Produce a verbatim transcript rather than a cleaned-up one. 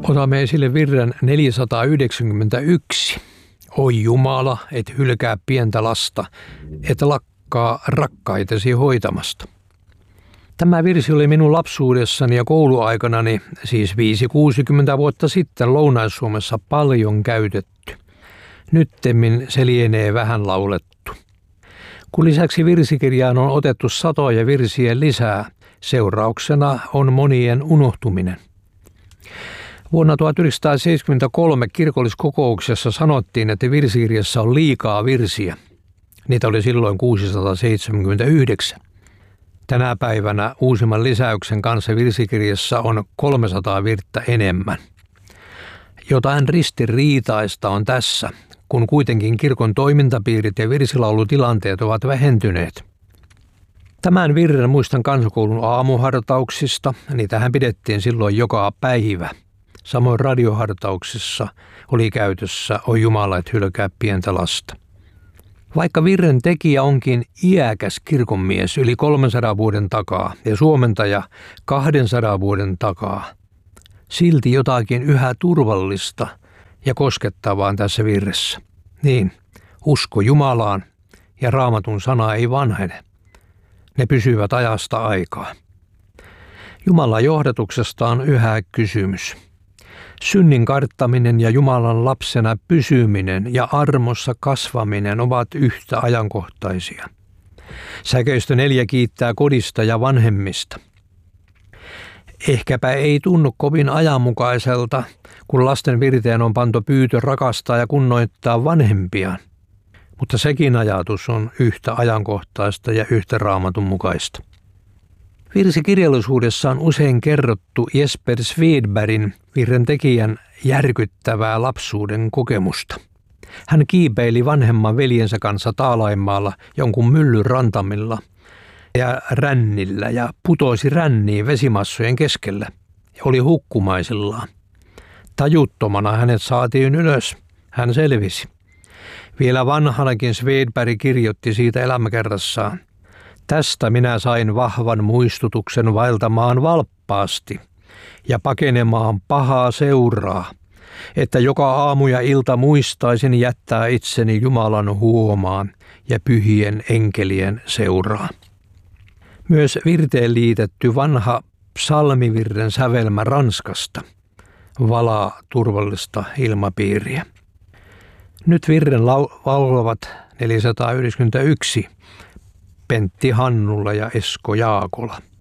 Otamme esille virren neljäsataayhdeksänkymmentäyksi. Oi Jumala, et hylkää pientä lasta, et lakkaa rakkaitesi hoitamasta. Tämä virsi oli minun lapsuudessani ja kouluaikanani, siis viisi kuusikymmentä vuotta sitten Lounais-Suomessa paljon käytetty. Nyttemmin se lienee vähän laulettu. Kun lisäksi virsikirjaan on otettu satoja virsiä lisää, seurauksena on monien unohtuminen. Vuonna tuhatyhdeksänsataaseitsemänkymmentäkolme kirkolliskokouksessa sanottiin, että virsikirjassa on liikaa virsiä. Niitä oli silloin kuusisataaseitsemänkymmentäyhdeksän. Tänä päivänä uusimman lisäyksen kanssa virsikirjassa on kolmesataa virttä enemmän. Jotain ristiriitaista on tässä, kun kuitenkin kirkon toimintapiirit ja virsilaulutilanteet ovat vähentyneet. Tämän virren muistan kansakoulun aamuhartauksista, niitähän pidettiin silloin joka päivä. Samoin radiohartauksissa oli käytössä Oi Jumala, et hylkää pientä lasta. Vaikka virren tekijä onkin iäkäs kirkonmies yli kolmensadan vuoden takaa ja suomentaja kahdensadan vuoden takaa, silti jotakin yhä turvallista ja koskettavaa tässä virressä. Niin, usko Jumalaan ja Raamatun sana ei vanhene. Ne pysyvät ajasta aikaa. Jumalan johdatuksesta on yhä kysymys. Synnin karttaminen ja Jumalan lapsena pysyminen ja armossa kasvaminen ovat yhtä ajankohtaisia. Säkeistö neljä kiittää kodista ja vanhemmista. Ehkäpä ei tunnu kovin ajanmukaiselta, kun lasten virteen on pantu pyytö rakastaa ja kunnioittaa vanhempiaan. Mutta sekin ajatus on yhtä ajankohtaista ja yhtä Raamatun mukaista. Virsikirjallisuudessa on usein kerrottu Jesper Svedbergin, virren tekijän, järkyttävää lapsuuden kokemusta. Hän kiipeili vanhemman veljensä kanssa Taalaimaalla jonkun myllyn rantamilla ja rännillä ja putosi ränniin vesimassojen keskellä ja oli hukkumaisillaan. Tajuttomana hänet saatiin ylös. Hän selvisi. Vielä vanhanakin Svedberg kirjoitti siitä elämäkerrassaan. Tästä minä sain vahvan muistutuksen vaeltamaan valppaasti ja pakenemaan pahaa seuraa, että joka aamu ja ilta muistaisin jättää itseni Jumalan huomaan ja pyhien enkelien seuraan. Myös virteen liitetty vanha psalmivirren sävelmä Ranskasta valaa turvallista ilmapiiriä. Nyt virren laulavat neljäsataayhdeksänkymmentäyksi Pentti Hannula ja Esko Jaakola.